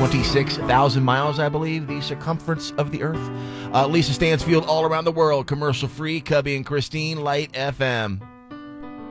26,000 miles, I believe, the circumference of the Earth. Lisa Stansfield, all around the world, commercial-free. Cubby and Christine, Light FM.